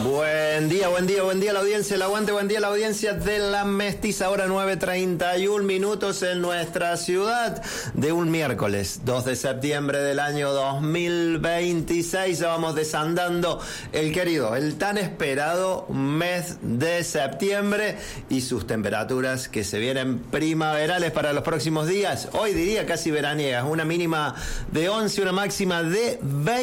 Buen día, buen día, buen día a la audiencia, el aguante, buen día a la audiencia de La Mestiza, ahora 9:31 minutos en nuestra ciudad de un miércoles 2 de septiembre del año 2026. Ya vamos desandando el tan esperado mes de septiembre y sus temperaturas que se vienen primaverales para los próximos días. Hoy diría casi veraniegas, una mínima de 11, una máxima de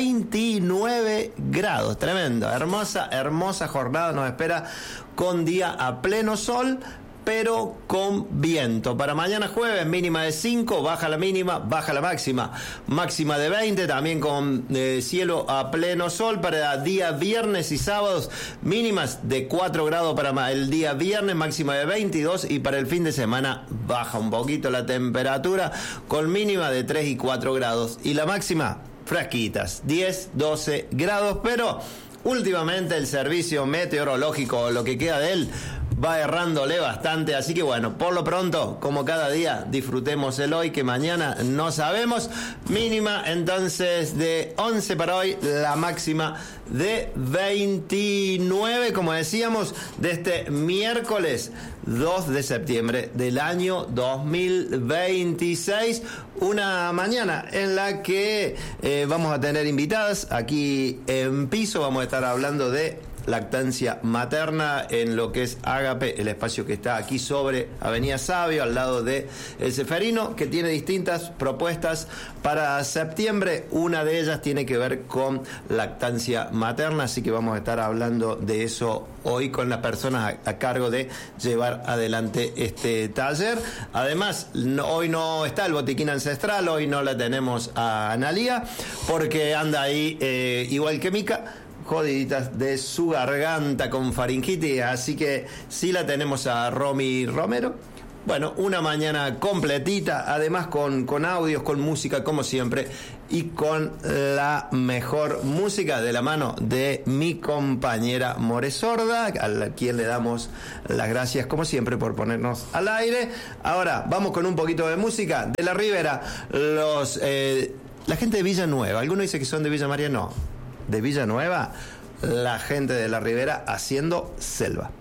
29 grados. Tremendo, hermosa jornada nos espera con día a pleno sol, pero con viento. Para mañana jueves, mínima de 5, baja la mínima, baja la máxima. Máxima de 20, también con cielo a pleno sol. Para día viernes y sábados, mínimas de 4 grados para el día viernes, máxima de 22. Y para el fin de semana, baja un poquito la temperatura, con mínima de 3 y 4 grados. Y la máxima, fresquitas, 10, 12 grados, pero últimamente el servicio meteorológico, lo que queda de él, va errándole bastante, así que bueno, por lo pronto, como cada día, disfrutemos el hoy, que mañana no sabemos. Mínima entonces de 11 para hoy, la máxima de 29, como decíamos, de este miércoles 2 de septiembre del año 2026, una mañana en la que vamos a tener invitadas aquí en piso. Vamos a estar hablando de lactancia materna en lo que es Ágape, el espacio que está aquí sobre Avenida Sabio, al lado de El Ceferino, que tiene distintas propuestas para septiembre. Una de ellas tiene que ver con lactancia materna, así que vamos a estar hablando de eso hoy con las personas a cargo de llevar adelante este taller. Además, hoy no está el botiquín ancestral, hoy no la tenemos a Analía, porque anda ahí igual que Mica, jodiditas de su garganta con faringitis, así que sí la tenemos a Romy Romero. Bueno, una mañana completita, además con audios, con música como siempre, y con la mejor música de la mano de mi compañera More Sorda, a quien le damos las gracias como siempre por ponernos al aire. Ahora vamos con un poquito de música de La Ribera, la gente de Villanueva. Algunos dicen que son de Villa María, no, de Villanueva, la gente de La Ribera haciendo selva.